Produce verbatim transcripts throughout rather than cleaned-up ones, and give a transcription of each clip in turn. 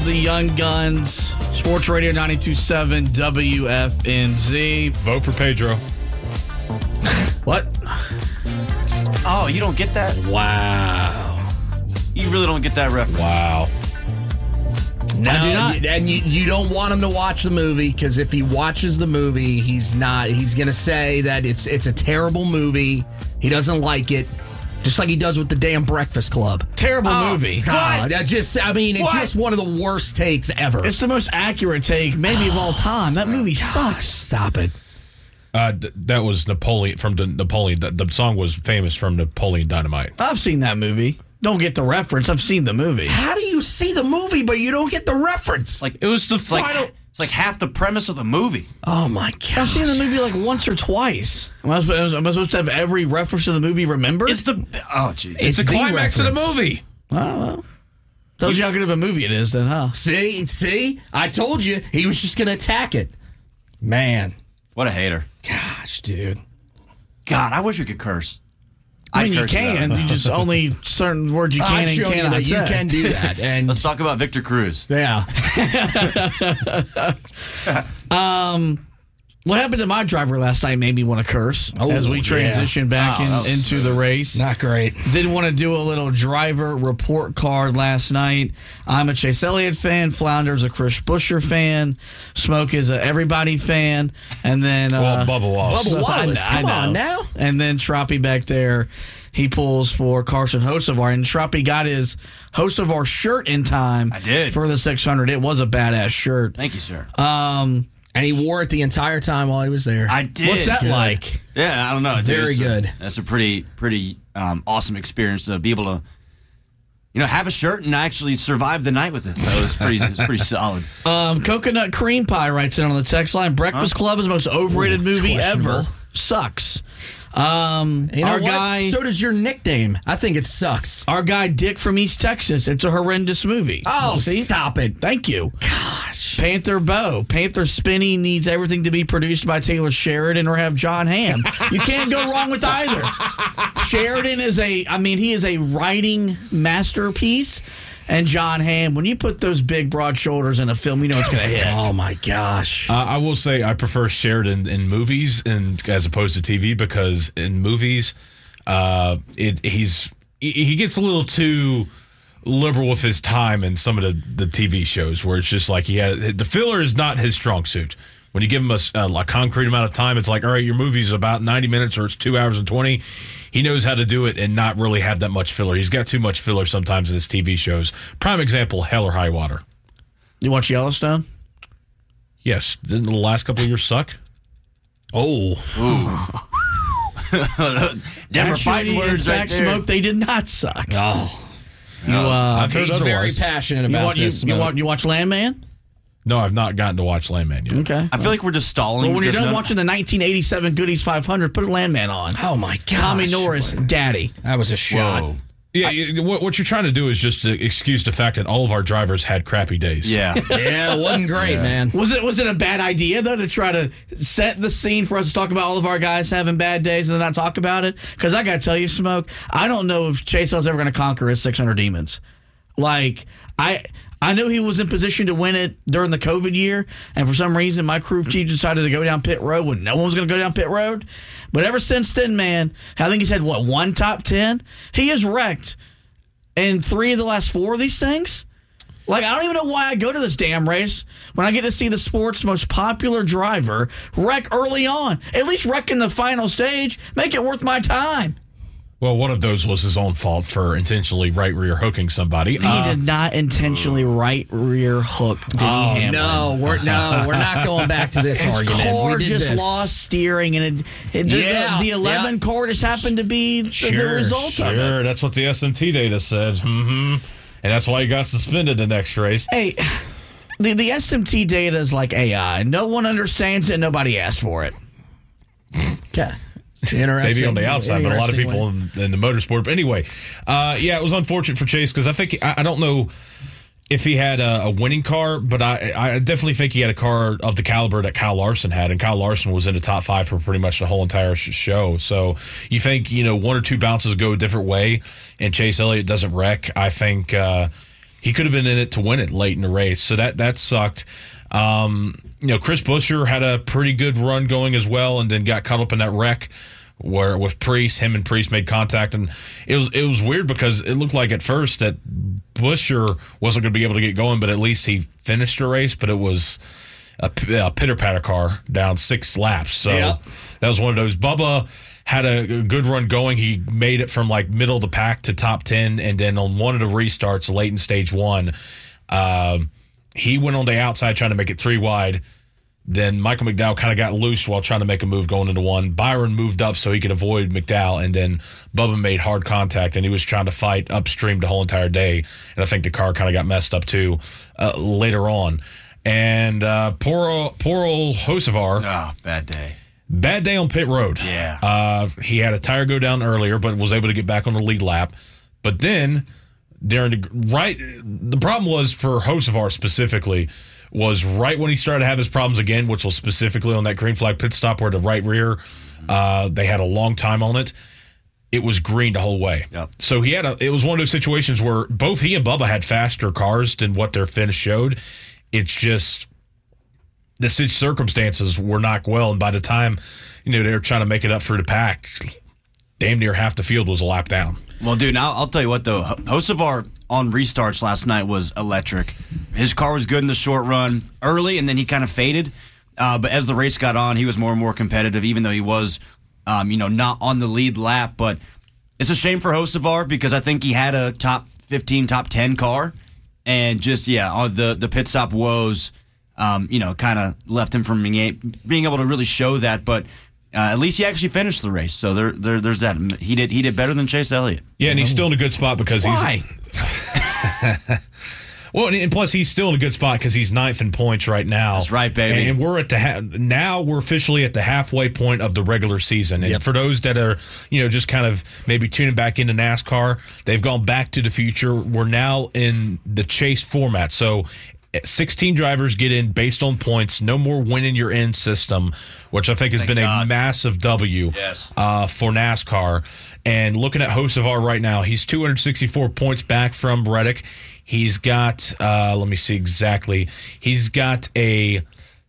the Young Guns. Sports Radio ninety-two point seven W F N Z. Vote for Pedro. What? Oh, you don't get that? Wow. You really don't get that reference. Wow. No, I do not. and you, you don't want him to watch the movie because if he watches the movie, he's not. He's going to say that it's it's a terrible movie. He doesn't like it, just like he does with the damn Breakfast Club. Terrible Oh, movie. God, that just I mean, it's What? just one of the worst takes ever. It's the most accurate take, maybe of all time. That movie sucks. Stop it. Uh, th- that was Napoleon from the Napoleon. The, the song was famous from Napoleon Dynamite. I've seen that movie. Don't get the reference. I've seen the movie. How do you see the movie but you don't get the reference? Like It was the it's like, final. it's like half the premise of the movie. Oh my god! I've seen the movie like once or twice. Am I, supposed, am I supposed to have every reference to the movie remembered? It's the oh gee. It's, the climax of the reference. movie. Oh, well. Tells you how good of a movie it is then, huh? See, see, I told you he was just going to attack it. Man, What a hater. gosh, dude. God, I wish we could curse. I mean, you curse can. without- You just only certain words you can I've and shown you cannot that you say. can do that. And Let's talk about Victor Cruz. yeah, What happened to my driver last night made me want to curse Oh, as we yeah. transition back Oh, in, that was into the race. not great. Did want to do a little driver report card last night. I'm a Chase Elliott fan. Flounder's a Chris Buescher fan. Smoke is a everybody fan. And then uh, Well, Bubba Wallace. Bubba Wallace, I come know. on now. And then Troppy back there, he pulls for Carson Hocevar. And Troppy got his Hocevar shirt in time. I did. For the six hundred. It was a badass shirt. Thank you, sir. Um, And he wore it the entire time while he was there. I did. what's that Good. like? Yeah, I don't know. dude. Very It's a- good. That's a pretty, pretty um, awesome experience to be able to, you know, have a shirt and actually survive the night with it. So it's pretty, it's pretty solid. Um, Coconut Cream Pie writes in on the text line. Breakfast Club is the most overrated Ooh, movie questionable. ever. Sucks. Um, You know our what? guy, So does your nickname. I think it sucks. our guy Dick from East Texas. It's a horrendous movie. Oh, See? stop it. Thank you. Gosh. Panther Bow. Panther Spinny needs everything to be produced by Taylor Sheridan or have John Hamm. You can't go wrong with either. Sheridan is a, I mean, he is a writing masterpiece. And John Hamm, when you put those big, broad shoulders in a film, you know it's going to hit. Oh, my gosh. Uh, I will say I prefer Sheridan in movies and as opposed to T V because in movies, uh, it he's he he gets a little too liberal with his time in some of the, the T V shows where it's just like he has the filler is not his strong suit. When you give him a, a concrete amount of time, it's like, all right, your movie's about ninety minutes or it's two hours and twenty. He knows how to do it and not really have that much filler. He's got too much filler sometimes in his T V shows. Prime example, Hell or High Water. You watch Yellowstone? Yes. Didn't the last couple of years suck? Oh. Never Actually, fighting in words right fact, there. Smoke, they did not suck. Oh. You, uh, I've heard He's very otherwise. passionate you, about want, you, this. you, Smoke. want, you watch Landman? No, I've not gotten to watch Landman yet. Okay. I feel like we're just stalling. Well, when you're because done none- watching the nineteen eighty-seven Goodies five hundred, put a Landman on. Oh, my gosh. Tommy Norris, Daddy. That was a shot. Whoa. Yeah, you- what, what you're trying to do is just to excuse the fact that all of our drivers had crappy days. Yeah. Yeah, it wasn't great, man. Was it was it a bad idea though to try to set the scene for us to talk about all of our guys having bad days and then not talk about it? Because I gotta tell you, Smoke, I don't know if Chase Hill's ever going to conquer his six hundred demons. Like I. I knew he was in position to win it during the COVID year, and for some reason, my crew chief decided to go down pit road when no one was going to go down pit road. But ever since then, man, I think he's had, what, one top ten? He has wrecked in three of the last four of these things. Like, I don't even know why I go to this damn race when I get to see the sport's most popular driver wreck early on. At least wreck in the final stage. Make it worth my time. Well, one of those was his own fault for intentionally right rear hooking somebody. He Uh, did not intentionally right rear hook Denny Oh, Hamlin. no, we're no, we're not going back to this His argument. car we did just this. lost steering, and it, it, the- Yeah, the, the eleven yeah. car just happened to be the, the result sure. of it. That's what the S M T data said. Mm-hmm. And that's why he got suspended the next race. Hey, the, the S M T data is like A I. No one understands it. Nobody asked for it. Okay. Interesting. Maybe on the outside, but a lot of Interesting people way. in, in the motorsport. But anyway, uh, yeah, it was unfortunate for Chase because I think I, I don't know if he had a, a winning car, but I, I definitely think he had a car of the caliber that Kyle Larson had, and Kyle Larson was in the top five for pretty much the whole entire sh- show. So you think, you know, one or two bounces go a different way, and Chase Elliott doesn't wreck. I think uh, he could have been in it to win it late in the race. So that that sucked. Um, you know, Chris Buescher had a pretty good run going as well, and then got caught up in that wreck where with Priest, him and Priest made contact, and it was it was weird because it looked like at first that Buescher wasn't going to be able to get going, but at least he finished the race. But it was a, a pitter patter car down six laps, so yeah. that was one of those. Bubba had a good run going. He made it from like middle of the pack to top ten, and then on one of the restarts late in stage one, uh, he went on the outside trying to make it three wide. Then Michael McDowell kind of got loose while trying to make a move going into one. Byron moved up so he could avoid McDowell, and then Bubba made hard contact, and he was trying to fight upstream the whole entire day. And I think the car kind of got messed up too uh, later on. And uh, poor, old, poor old Hocevar. Oh, bad day. Bad day on pit road. Yeah. Uh, he had a tire go down earlier, but was able to get back on the lead lap. But then, during the right, the problem was for Hocevar specifically was right when he started to have his problems again, which was specifically on that green flag pit stop where the right rear, uh, they had a long time on it. It was green the whole way. Yep. So he had a. It was one of those situations where both he and Bubba had faster cars than what their finish showed. It's just the circumstances were not well, and by the time you know they were trying to make it up through the pack, damn near half the field was a lap down. Well, dude, now I'll tell you what though, Hocevar on restarts last night was electric. His car was good in the short run early, and then he kind of faded. Uh, but as the race got on, he was more and more competitive, even though he was, um, you know, not on the lead lap. But it's a shame for Hocevar because I think he had a top fifteen, top ten car, and just yeah, on the the pit stop woes. Um, you know, kind of left him from being, a, being able to really show that, but uh, at least he actually finished the race. So there, there, there's that. He did, he did better than Chase Elliott. Yeah, and he's still in a good spot because Why? he's. Well, and plus he's still in a good spot because he's ninth in points right now. That's right, baby. And we're at the ha- now we're officially at the halfway point of the regular season. And Yep. for those that are you know just kind of maybe tuning back into NASCAR, they've gone back to the future. We're now in the chase format, so sixteen drivers get in based on points. No more winning your in system, which I think has Thank been God. a massive W Yes. uh, for NASCAR. And looking at Hocevar right now, he's two hundred sixty-four points back from Reddick. He's got, uh, let me see exactly, he's got a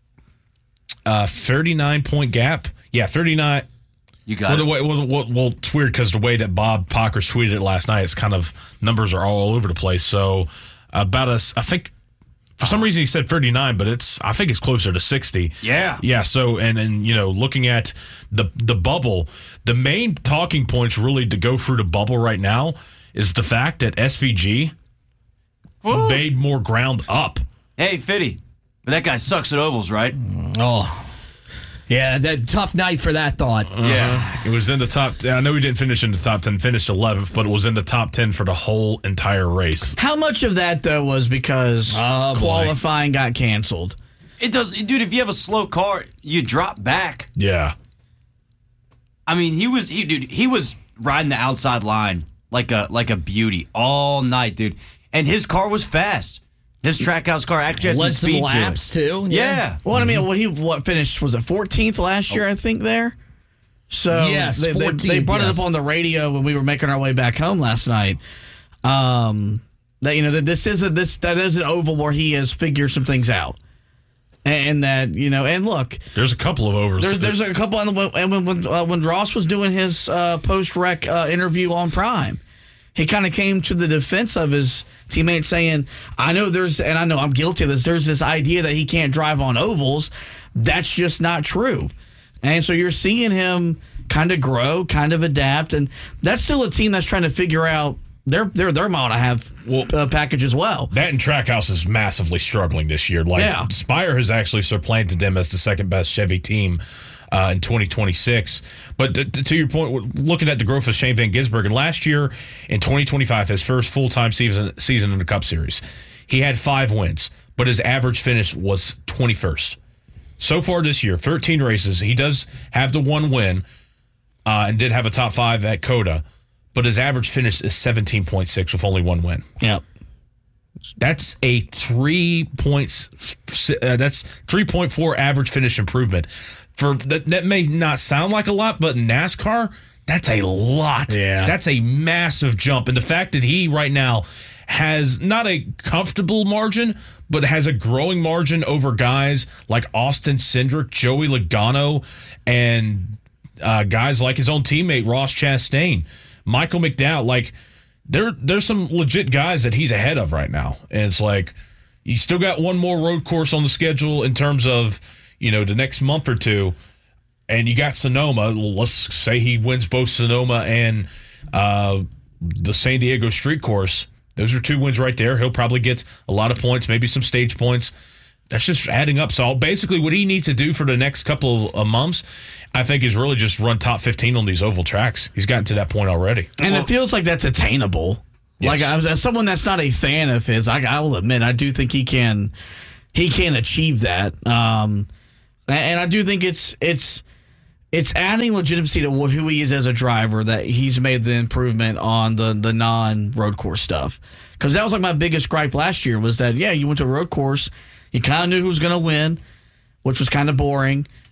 uh, thirty-nine point gap. Yeah, thirty-nine. You got Well, it. the way, well, well, well, it's weird because the way that Bob Pocker tweeted it last night, it's kind of numbers are all over the place. So about us, I think for some reason he said thirty-nine, but it's I think it's closer to sixty. Yeah. yeah. So and and you know, looking at the the bubble, the main talking points really to go through the bubble right now is the fact that S V G Whoa. made more ground up. Hey, Fitty, but that guy sucks at ovals, right? Oh, yeah, that tough night for that thought. Yeah. It was in the top. I know he didn't finish in the top ten, finished eleventh, but it was in the top ten for the whole entire race. How much of that though was because Oh, boy. qualifying got canceled? It does, dude. If you have a slow car, you drop back. Yeah. I mean, he was, he, dude. He was riding the outside line like a like a beauty all night, dude. And his car was fast. His Trackhouse car actually had Led some some speed laps to it. too. Yeah. Well, I mean, what he what finished was it fourteenth last year? I think there. So Yes, they, they, they fourteenth, brought yes. it up on the radio when we were making our way back home last night. Um, that you know that this is a this that is an oval where he has figured some things out, and that you know and look, There's a couple of overs. there's there's a couple on the and when when, uh, when Ross was doing his uh, post rec uh, interview on Prime, he kind of came to the defense of his teammate saying, I know there's, and I know I'm guilty of this, there's this idea that he can't drive on ovals. That's just not true. And so you're seeing him kind of grow, kind of adapt, and that's still a team that's trying to figure out their their their mile and a half uh, package as well. That and Trackhouse is massively struggling this year. Like Yeah. Spire has actually supplanted them as the second best Chevy team uh, in twenty twenty-six. But to, to your point, looking at the growth of Shane Van Gisbergen, last year in twenty twenty-five, his first full-time season season in the Cup Series, he had five wins, but his average finish was twenty-first. So far this year, thirteen races. He does have the one win uh, and did have a top five at COTA, but his average finish is seventeen point six with only one win. Yep. That's a three points. Uh, that's three point four average finish improvement. For that, that may not sound like a lot, but in NASCAR, that's a lot. Yeah. That's a massive jump. And the fact that he right now has not a comfortable margin, but has a growing margin over guys like Austin Cindric, Joey Logano, and uh, guys like his own teammate Ross Chastain, Michael McDowell. Like, there, there's some legit guys that he's ahead of right now. And it's like, you still got one more road course on the schedule in terms of, you know, the next month or two. And you got Sonoma. Let's say he wins both Sonoma and uh, the San Diego Street Course. Those are two wins right there. He'll probably get a lot of points, maybe some stage points. That's just adding up. So basically what he needs to do for the next couple of months, I think, is really just run top fifteen on these oval tracks. He's gotten to that point already. And well, it feels like that's attainable. Yes. Like, as someone that's not a fan of his, I, I will admit, I do think he can he can achieve that. Um, and I do think it's it's it's adding legitimacy to who he is as a driver, that he's made the improvement on the, the non-road course stuff. Because that was like my biggest gripe last year was that, yeah, you went to a road course, you kind of knew who was going to win, which was kind of boring.